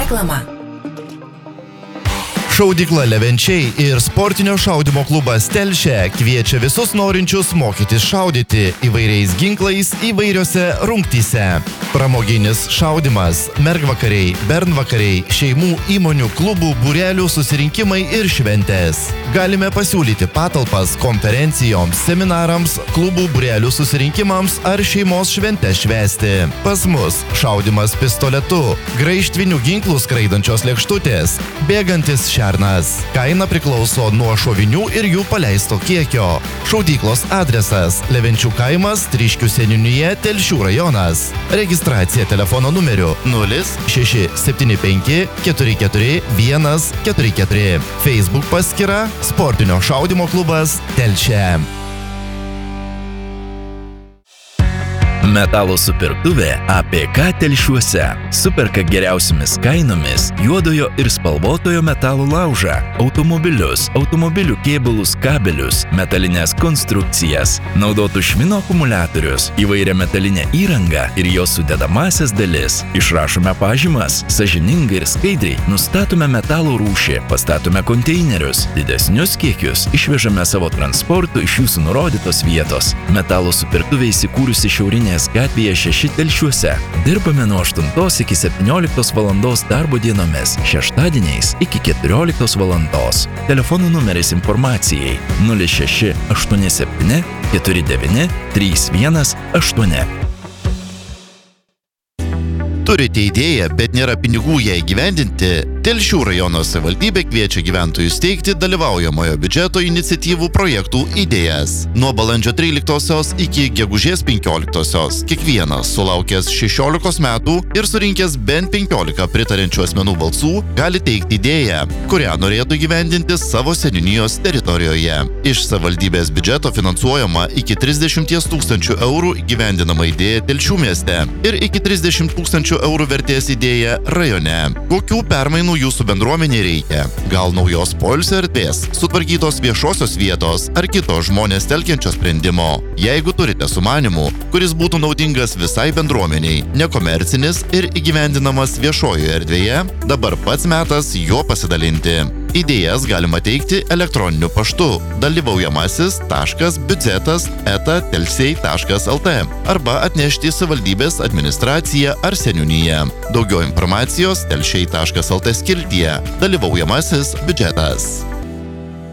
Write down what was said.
Reklama. Šaudykla Levenčiai ir sportinio šaudymo klubas Telšė kviečia visus norinčius mokytis šaudyti įvairiais ginklais įvairiose rungtyse. Pramoginis šaudymas, mergvakariai, bernvakariai, šeimų, įmonių, klubų, būrelių susirinkimai ir šventės. Galime pasiūlyti patalpas konferencijoms, seminarams, klubų, būrelių susirinkimams ar šeimos šventės švęsti. Pas mus šaudymas pistoletu, graižtvinių ginklų skraidančios lėkštutės, bėgantis šernas. Kaina priklauso nuo šovinių ir jų paleisto kiekio. Šaudyklos adresas – Levenčių kaimas, Tryškių seniūnija, Telšių rajonas. Registracija telefono numeriu 0675 44 144. Facebook paskyra Sportinio šaudymo klubas Telšė. Metalo supirktuvė APK Telšiuose. Superka geriausiamis kainomis juodojo ir spalvotojo metalo laužą, automobilius, automobilių kėbulus, kabelius, metalines konstrukcijas, naudotų švino akumuliatorius, įvairią metalinę įrangą ir jos sudedamasias dalis. Išrašome pažymas, sąžiningai ir skaidriai nustatome metalo rūšį, pastatome konteinerius, didesnius kiekius išvežame savo transportu iš jūsų nurodytos vietos. Metalo supirktuvė įsikūrusi Šiaurinėje gatvėje 6 Telšiuose. Dirbame nuo 8 iki 17 valandos darbo dienomis, šeštadieniais iki 14 valandos. Telefonų numeris informacijai 06 87 49 318. Turite idėją, bet nėra pinigų ją įgyvendinti? Telšių rajono savivaldybė kviečia gyventojus teikti dalyvaujamojo biudžeto iniciatyvų projektų idėjas. Nuo balandžio 13 iki gegužės 15 kiekvienas sulaukęs 16 metų ir surinkęs bent 15 pritarenčių asmenų balsų gali teikti idėją, kurią norėtų įgyvendinti savo seniūnijos teritorijoje. Iš savivaldybės biudžeto finansuojama iki 30 000 eurų įgyvendinama idėja Telšių mieste ir iki 30 000 eurų vertės idėja rajone. Kokių permainų jūsų bendruomenė reikia? Gal naujos poilsio erdvės, sutvarkytos viešosios vietos ar kito žmonės telkiančio sprendimo? Jeigu turite sumanimų, kuris būtų naudingas visai bendruomeniai, nekomercinis ir įgyvendinamas viešojoje erdvėje, dabar pats metas juo pasidalinti. Idėjas galima teikti elektroniniu paštu dalyvaujamasis.biudžetas@telsiai.lt arba atnešti į savivaldybės administraciją ar seniūniją. Daugiau informacijos telsiai.lt skiltyje dalyvaujamasis biudžetas.